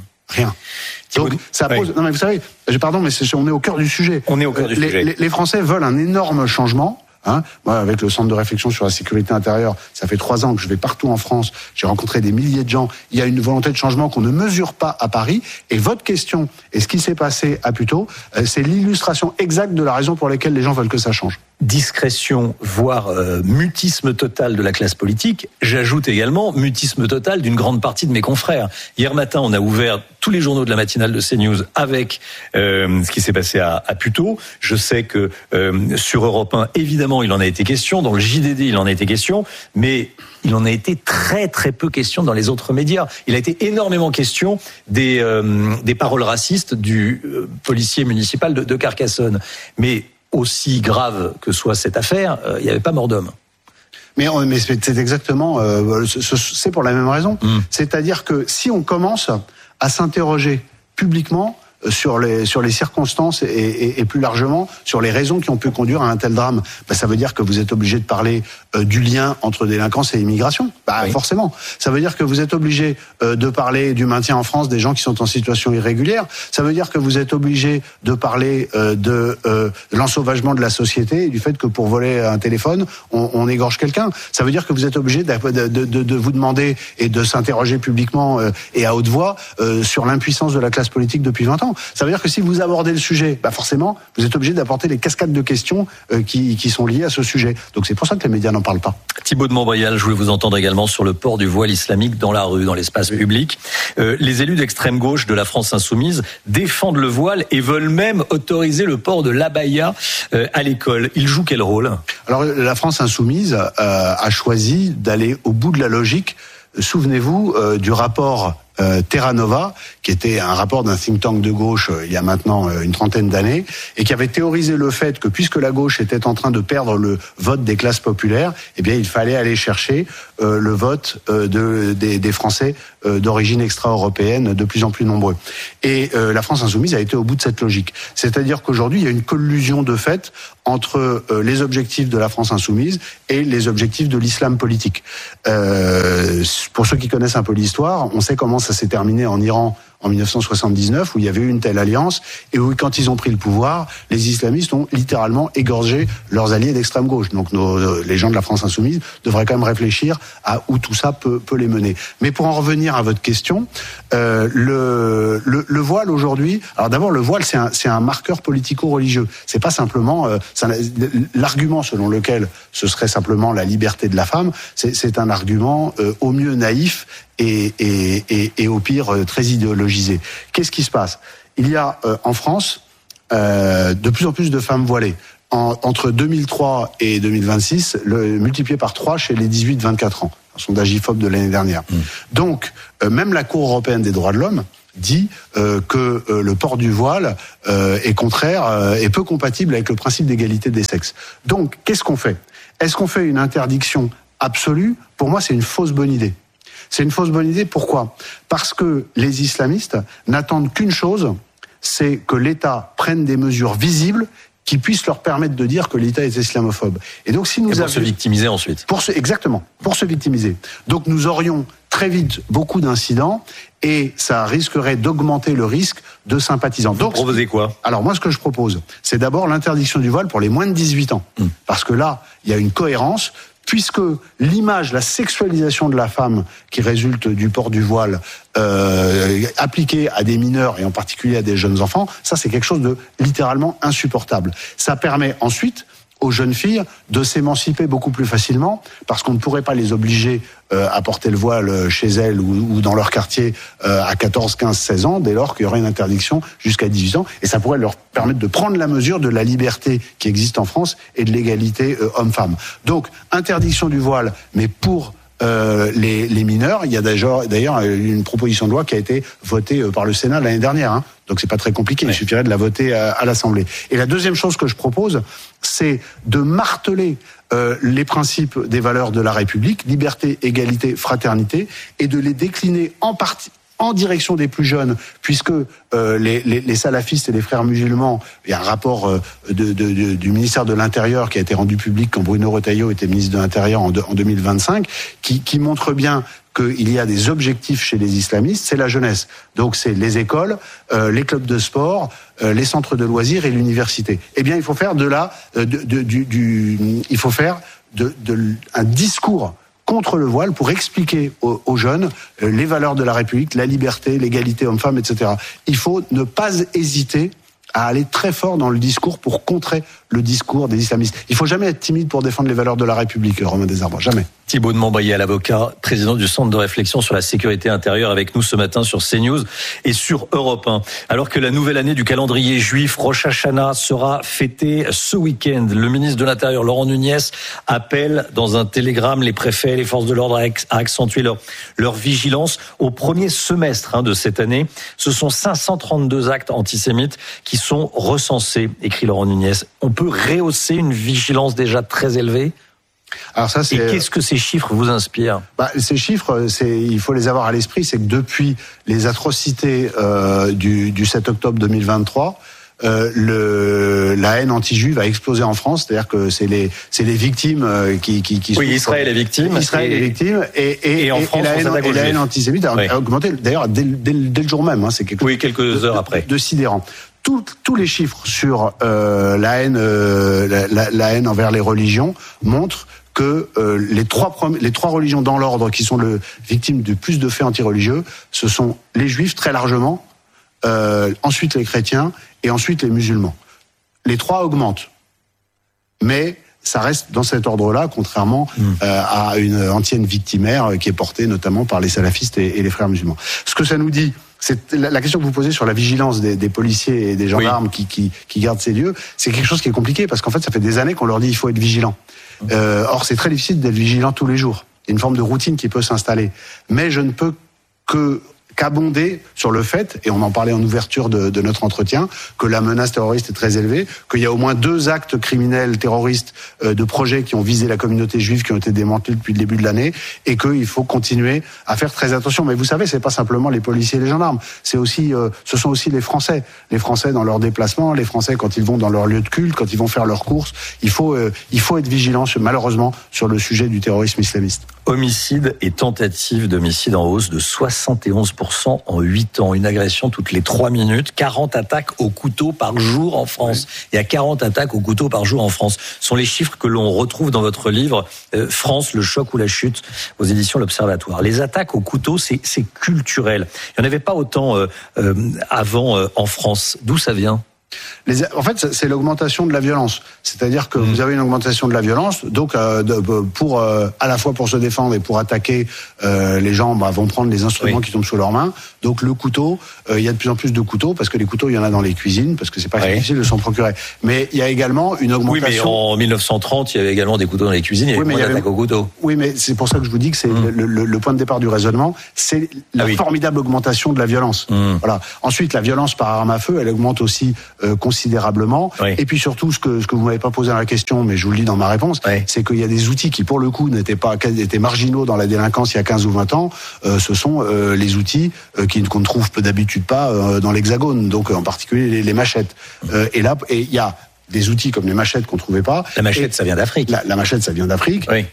Donc ça pose. Non mais vous savez, pardon, mais on est au cœur du sujet. On est au cœur du sujet. Les Français veulent un énorme changement. Moi, avec le centre de réflexion sur la sécurité intérieure, ça fait 3 ans que je vais partout en France. J'ai rencontré des milliers de gens. Il y a une volonté de changement qu'on ne mesure pas à Paris. Et votre question, et ce qui s'est passé à Puteaux, c'est l'illustration exacte de la raison pour laquelle les gens veulent que ça change. Discrétion, voire mutisme total de la classe politique. J'ajoute également mutisme total d'une grande partie de mes confrères. Hier matin, on a ouvert tous les journaux de la matinale de CNews avec ce qui s'est passé à Puteaux. Je sais que sur Europe 1, évidemment, il en a été question. Dans le JDD, il en a été question. Mais il en a été très très peu question dans les autres médias. Il a été énormément question des paroles racistes du policier municipal de Carcassonne. Mais aussi grave que soit cette affaire, il n'y avait pas mort d'homme. Mais c'est exactement, c'est pour la même raison. C'est-à-dire que si on commence à s'interroger publiquement sur les circonstances et plus largement sur les raisons qui ont pu conduire à un tel drame, ça veut dire que vous êtes obligé de parler du lien entre délinquance et immigration. Oui. Forcément. Ça veut dire que vous êtes obligé de parler du maintien en France des gens qui sont en situation irrégulière. Ça veut dire que vous êtes obligé de parler de l'ensauvagement de la société et du fait que pour voler un téléphone, on égorge quelqu'un. Ça veut dire que vous êtes obligé de vous demander et de s'interroger publiquement et à haute voix sur l'impuissance de la classe politique depuis 20 ans. Ça veut dire que si vous abordez le sujet, forcément, vous êtes obligé d'apporter les cascades de questions qui sont liées à ce sujet. Donc c'est pour ça que les médias n'en parlent pas. Thibaut de Montbrial, je voulais vous entendre également sur le port du voile islamique dans la rue, dans l'espace public. Les élus d'extrême gauche de la France insoumise défendent le voile et veulent même autoriser le port de l'abaya à l'école. Ils jouent quel rôle ? Alors la France insoumise a choisi d'aller au bout de la logique. Souvenez-vous du rapport Terra Nova, qui était un rapport d'un think tank de gauche il y a maintenant une trentaine d'années, et qui avait théorisé le fait que puisque la gauche était en train de perdre le vote des classes populaires, eh bien il fallait aller chercher le vote des Français d'origine extra-européenne de plus en plus nombreux. Et la France insoumise a été au bout de cette logique. C'est-à-dire qu'aujourd'hui, il y a une collusion de fait entre les objectifs de la France insoumise et les objectifs de l'islam politique. Pour ceux qui connaissent un peu l'histoire, on sait comment ça s'est terminé en Iran en 1979, où il y avait eu une telle alliance, et où, quand ils ont pris le pouvoir, les islamistes ont littéralement égorgé leurs alliés d'extrême gauche. Donc les gens de la France insoumise devraient quand même réfléchir à où tout ça peut les mener. Mais pour en revenir à votre question, le voile aujourd'hui, alors d'abord le voile c'est un marqueur politico-religieux. C'est pas simplement l'argument selon lequel ce serait simplement la liberté de la femme, c'est un argument au mieux naïf et au pire très idéologisé. Qu'est-ce qui se passe ? Il y a en France de plus en plus de femmes voilées. Entre 2003 et 2026, multiplié par 3 chez les 18-24 ans. Un sondage IFOP de l'année dernière. Donc, même la Cour européenne des droits de l'homme dit que le port du voile est contraire et peu compatible avec le principe d'égalité des sexes. Donc, qu'est-ce qu'on fait ? Est-ce qu'on fait une interdiction absolue ? Pour moi, c'est une fausse bonne idée. C'est une fausse bonne idée, pourquoi ? Parce que les islamistes n'attendent qu'une chose, c'est que l'État prenne des mesures visibles qui puissent leur permettre de dire que l'État est islamophobe. Et donc, si nous pour se victimiser ensuite. Exactement, pour se victimiser. Donc, nous aurions très vite beaucoup d'incidents et ça risquerait d'augmenter le risque de sympathisants. Donc, vous proposez quoi ? Alors, moi, ce que je propose, c'est d'abord l'interdiction du voile pour les moins de 18 ans. Parce que là, il y a une cohérence. Puisque l'image, la sexualisation de la femme qui résulte du port du voile appliquée à des mineurs et en particulier à des jeunes enfants, ça c'est quelque chose de littéralement insupportable. Ça permet ensuite aux jeunes filles de s'émanciper beaucoup plus facilement parce qu'on ne pourrait pas les obliger à porter le voile chez elles ou dans leur quartier à 14, 15, 16 ans dès lors qu'il y aurait une interdiction jusqu'à 18 ans et ça pourrait leur permettre de prendre la mesure de la liberté qui existe en France et de l'égalité homme-femme. Donc interdiction du voile mais pour les mineurs, il y a d'ailleurs une proposition de loi qui a été votée par le Sénat l'année dernière. Donc c'est pas très compliqué, il suffirait de la voter à l'Assemblée. Et la deuxième chose que je propose, c'est de marteler les principes des valeurs de la République, liberté, égalité, fraternité, et de les décliner en direction des plus jeunes, puisque les salafistes et les frères musulmans, il y a un rapport du ministère de l'Intérieur qui a été rendu public quand Bruno Retailleau était ministre de l'Intérieur en 2025, qui montre bien qu'il y a des objectifs chez les islamistes, c'est la jeunesse. Donc c'est les écoles, les clubs de sport, les centres de loisirs et l'université. Eh bien, il faut faire un discours contre le voile pour expliquer aux jeunes les valeurs de la République, la liberté, l'égalité homme-femme, etc. Il faut ne pas hésiter à aller très fort dans le discours pour contrer le discours des islamistes. Il faut jamais être timide pour défendre les valeurs de la République, Romain Desarbres, jamais. Thibaut de Montbrial, l'avocat, président du Centre de réflexion sur la sécurité intérieure, avec nous ce matin sur CNews et sur Europe 1. Alors que la nouvelle année du calendrier juif, Rosh Hashanah, sera fêtée ce week-end, le ministre de l'Intérieur, Laurent Nunez, appelle dans un télégramme les préfets et les forces de l'ordre à accentuer leur vigilance au premier semestre de cette année. Ce sont 532 actes antisémites qui sont recensés, écrit Laurent Nunez. On peut rehausser une vigilance déjà très élevée ? Alors ça, et qu'est-ce que ces chiffres vous inspirent ? Ces chiffres, il faut les avoir à l'esprit, c'est que depuis les atrocités du 7 octobre 2023, la haine anti-juive a explosé en France, c'est-à-dire que c'est les victimes qui oui, Israël est victime. Israël est victime et en France, et la haine antisémite a augmenté d'ailleurs dès le jour même. C'est quelque chose quelques heures après. De sidérant. Tous les chiffres sur la haine envers les religions montrent que les trois religions dans l'ordre qui sont victimes de plus de faits antireligieux, ce sont les juifs très largement, ensuite les chrétiens et ensuite les musulmans. Les trois augmentent, mais ça reste dans cet ordre-là, contrairement à une antienne victimaire qui est portée notamment par les salafistes et les frères musulmans. Ce que ça nous dit, c'est la question que vous posez sur la vigilance des policiers et des gendarmes qui gardent ces lieux, c'est quelque chose qui est compliqué parce qu'en fait, ça fait des années qu'on leur dit il faut être vigilant. Or, c'est très difficile d'être vigilant tous les jours. Il y a une forme de routine qui peut s'installer. Mais je ne peux que qu'abonder sur le fait, et on en parlait en ouverture de notre entretien, que la menace terroriste est très élevée, qu'il y a au moins 2 actes criminels terroristes de projets qui ont visé la communauté juive qui ont été démantelés depuis le début de l'année, et qu'il faut continuer à faire très attention. Mais vous savez, c'est pas simplement les policiers et les gendarmes, c'est aussi, ce sont aussi les Français dans leurs déplacements, les Français quand ils vont dans leur lieu de culte, quand ils vont faire leurs courses. Il faut être vigilant, malheureusement, sur le sujet du terrorisme islamiste. Homicide et tentative d'homicide en hausse de 71% en 8 ans. Une agression toutes les 3 minutes. 40 attaques au couteau par jour en France. Oui. Il y a 40 attaques au couteau par jour en France. Ce sont les chiffres que l'on retrouve dans votre livre France, le choc ou la chute, aux éditions L'Observatoire. Les attaques au couteau, c'est culturel. Il n'y en avait pas autant avant en France. D'où ça vient ? En fait, c'est l'augmentation de la violence. C'est-à-dire que vous avez une augmentation de la violence, donc à la fois pour se défendre et pour attaquer, les gens vont prendre les instruments qui tombent sous leurs mains. Donc le couteau, il y a de plus en plus de couteaux, parce que les couteaux, il y en a dans les cuisines, parce que c'est pas difficile de s'en procurer. Mais il y a également une augmentation. Oui, mais en 1930, il y avait également des couteaux dans les cuisines, il y avait moins d'attaques au couteau. Oui, mais c'est pour ça que je vous dis que c'est le point de départ du raisonnement, c'est la formidable augmentation de la violence. Voilà. Ensuite, la violence par arme à feu, elle augmente aussi considérablement. Et puis surtout, ce que vous m'avez pas posé dans la question, mais je vous le dis dans ma réponse, c'est qu'il y a des outils qui, pour le coup, étaient marginaux dans la délinquance il y a 15 ou 20 ans. Ce sont les outils qu'on ne trouve d'habitude pas dans l'Hexagone, donc en particulier les machettes. Et il y a des outils comme les machettes qu'on trouvait pas. La machette, ça vient d'Afrique. La machette, ça vient d'Afrique. Oui.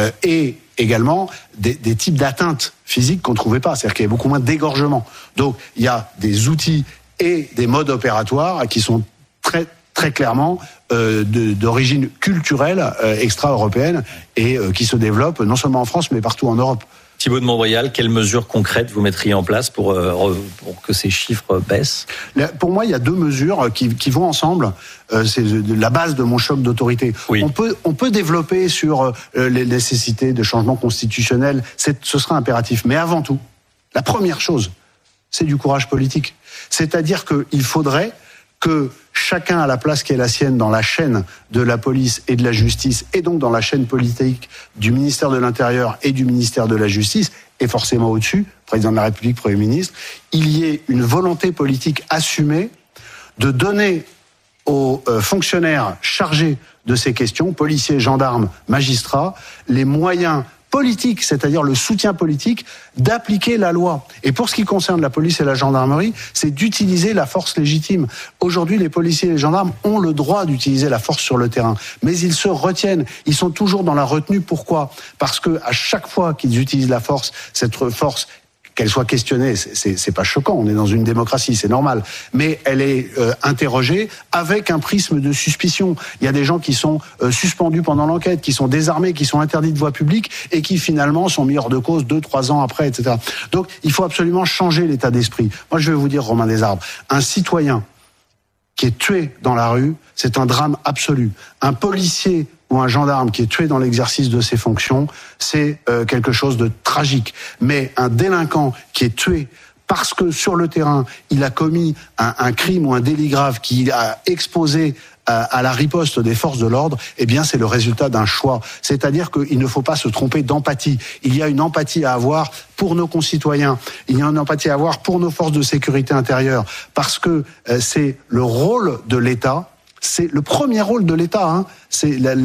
Et également des types d'atteintes physiques qu'on trouvait pas. C'est-à-dire qu'il y a beaucoup moins d'égorgements. Donc il y a des outils et des modes opératoires qui sont très très clairement d'origine culturelle extra-européenne et qui se développent non seulement en France mais partout en Europe. Thibaut de Montbrial, quelles mesures concrètes vous mettriez en place pour que ces chiffres baissent ? Pour moi, il y a 2 mesures qui vont ensemble. C'est la base de mon choc d'autorité. Oui. On peut développer sur les nécessités de changements constitutionnels. Ce sera impératif. Mais avant tout, la première chose, c'est du courage politique. C'est-à-dire qu'il faudrait que chacun a la place qui est la sienne dans la chaîne de la police et de la justice, et donc dans la chaîne politique du ministère de l'Intérieur et du ministère de la Justice, et forcément au-dessus, président de la République, Premier ministre, il y ait une volonté politique assumée de donner aux fonctionnaires chargés de ces questions, policiers, gendarmes, magistrats, les moyens politique, c'est-à-dire le soutien politique, d'appliquer la loi. Et pour ce qui concerne la police et la gendarmerie, c'est d'utiliser la force légitime. Aujourd'hui, les policiers et les gendarmes ont le droit d'utiliser la force sur le terrain, mais ils se retiennent. Ils sont toujours dans la retenue. Pourquoi ? Parce que à chaque fois qu'ils utilisent la force, cette force, qu'elle soit questionnée, c'est pas choquant, on est dans une démocratie, c'est normal, mais elle est interrogée avec un prisme de suspicion. Il y a des gens qui sont suspendus pendant l'enquête, qui sont désarmés, qui sont interdits de voie publique et qui finalement sont mis hors de cause 2-3 ans après, etc. Donc il faut absolument changer l'état d'esprit. Moi je vais vous dire, Romain Desarbres, un citoyen qui est tué dans la rue, c'est un drame absolu. Un policier ou un gendarme qui est tué dans l'exercice de ses fonctions, c'est quelque chose de tragique. Mais un délinquant qui est tué parce que sur le terrain, il a commis un crime ou un délit grave qui a exposé à la riposte des forces de l'ordre, eh bien c'est le résultat d'un choix. C'est-à-dire qu'il ne faut pas se tromper d'empathie. Il y a une empathie à avoir pour nos concitoyens. Il y a une empathie à avoir pour nos forces de sécurité intérieure. Parce que c'est le rôle de l'État. C'est le premier rôle de l'État, c'est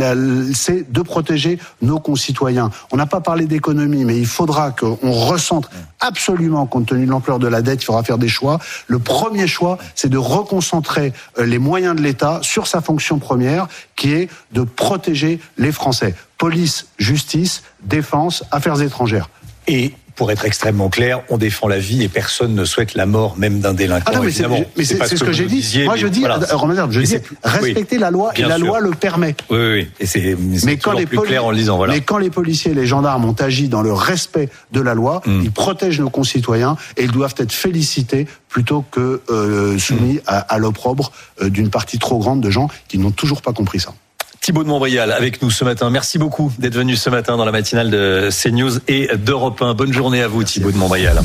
de protéger nos concitoyens. On n'a pas parlé d'économie, mais il faudra qu'on recentre absolument, compte tenu de l'ampleur de la dette, il faudra faire des choix. Le premier choix, c'est de reconcentrer les moyens de l'État sur sa fonction première, qui est de protéger les Français. Police, justice, défense, affaires étrangères. Et pour être extrêmement clair, on défend la vie et personne ne souhaite la mort même d'un délinquant. Ah non, mais c'est ce que j'ai dit. Moi, je dis, Romain, respecter la loi, et la loi le permet. Oui. Et c'est toujours plus clair en le disant. Voilà. Mais quand les policiers et les gendarmes ont agi dans le respect de la loi, ils protègent nos concitoyens et ils doivent être félicités plutôt que soumis à l'opprobre d'une partie trop grande de gens qui n'ont toujours pas compris ça. Thibaut de Montbrial avec nous ce matin. Merci beaucoup d'être venu ce matin dans la matinale de CNews et d'Europe 1. Bonne journée à vous, Thibaut de Montbrial.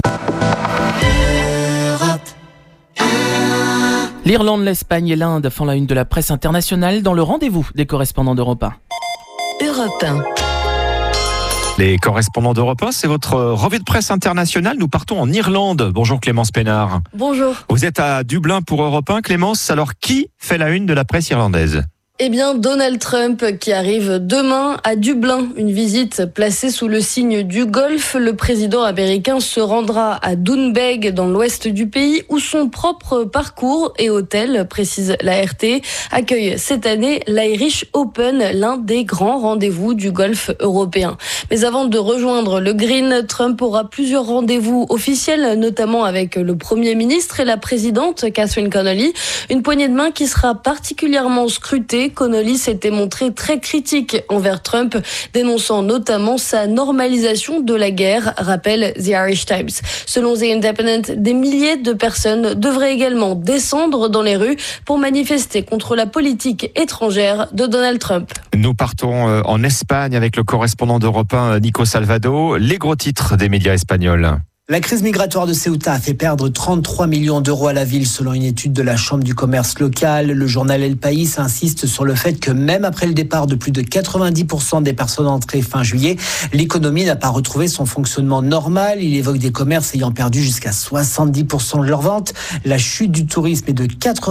L'Irlande, l'Espagne et l'Inde font la une de la presse internationale dans le rendez-vous des correspondants d'Europe 1. Europe 1. Les correspondants d'Europe 1, c'est votre revue de presse internationale. Nous partons en Irlande. Bonjour Clémence Pénard. Bonjour. Vous êtes à Dublin pour Europe 1. Clémence, alors qui fait la une de la presse irlandaise ? Eh bien, Donald Trump qui arrive demain à Dublin. Une visite placée sous le signe du Golfe. Le président américain se rendra à Doonbeg, dans l'ouest du pays, où son propre parcours et hôtel, précise la RT, accueille cette année l'Irish Open, l'un des grands rendez-vous du golfe européen. Mais avant de rejoindre le Green, Trump aura plusieurs rendez-vous officiels, notamment avec le Premier ministre et la présidente Catherine Connolly. Une poignée de main qui sera particulièrement scrutée. Connolly s'était montré très critique envers Trump, dénonçant notamment sa normalisation de la guerre, rappelle The Irish Times. Selon The Independent, des milliers de personnes devraient également descendre dans les rues pour manifester contre la politique étrangère de Donald Trump. Nous partons en Espagne avec le correspondant d'Europe 1, Nico Salvado. Les gros titres des médias espagnols. La crise migratoire de Ceuta a fait perdre 33 millions d'euros à la ville selon une étude de la Chambre du commerce local. Le journal El País insiste sur le fait que même après le départ de plus de 90% des personnes entrées fin juillet, l'économie n'a pas retrouvé son fonctionnement normal. Il évoque des commerces ayant perdu jusqu'à 70% de leurs ventes. La chute du tourisme est de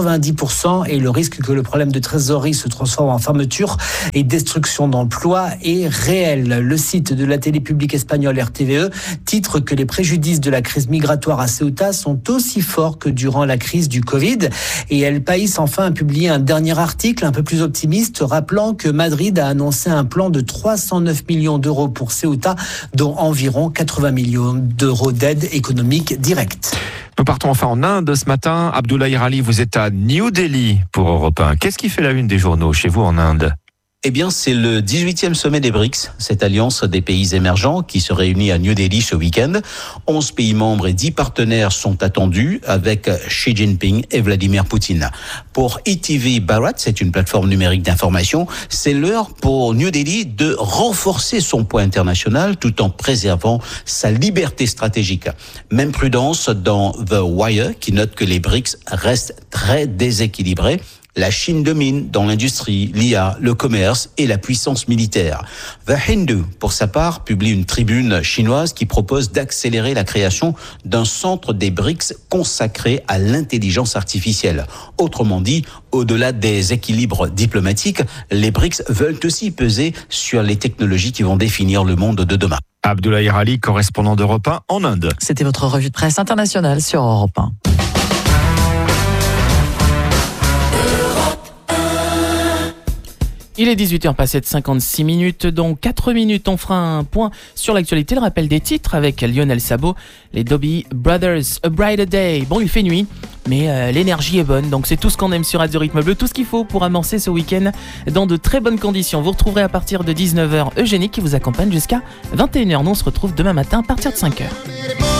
90% et le risque que le problème de trésorerie se transforme en fermeture et destruction d'emplois est réel. Le site de la télé publique espagnole RTVE titre que les préjudices de la crise migratoire à Ceuta sont aussi forts que durant la crise du Covid. Et El País enfin a publié un dernier article un peu plus optimiste, rappelant que Madrid a annoncé un plan de 309 millions d'euros pour Ceuta, dont environ 80 millions d'euros d'aide économique directe. Nous partons enfin en Inde ce matin. Abdoulaye Rali, vous êtes à New Delhi pour Europe 1. Qu'est-ce qui fait la une des journaux chez vous en Inde ? Eh bien, c'est le 18e sommet des BRICS, cette alliance des pays émergents qui se réunit à New Delhi ce week-end. 11 pays membres et 10 partenaires sont attendus avec Xi Jinping et Vladimir Poutine. Pour ETV Bharat, c'est une plateforme numérique d'information, c'est l'heure pour New Delhi de renforcer son poids international tout en préservant sa liberté stratégique. Même prudence dans The Wire qui note que les BRICS restent très déséquilibrés. La Chine domine dans l'industrie, l'IA, le commerce et la puissance militaire. The Hindu, pour sa part, publie une tribune chinoise qui propose d'accélérer la création d'un centre des BRICS consacré à l'intelligence artificielle. Autrement dit, au-delà des équilibres diplomatiques, les BRICS veulent aussi peser sur les technologies qui vont définir le monde de demain. Abdoulaye Rali, correspondant d'Europe 1 en Inde. C'était votre revue de presse internationale sur Europe 1. Il est 18h passé de 56 minutes, dans 4 minutes on fera un point sur l'actualité, le rappel des titres avec Lionel Sabot, les Doobie Brothers, A Brighter Day. Bon, il fait nuit, mais l'énergie est bonne, donc c'est tout ce qu'on aime sur Radio Rythme Bleu, tout ce qu'il faut pour amorcer ce week-end dans de très bonnes conditions. Vous retrouverez à partir de 19h Eugénie qui vous accompagne jusqu'à 21h. Nous on se retrouve demain matin à partir de 5h.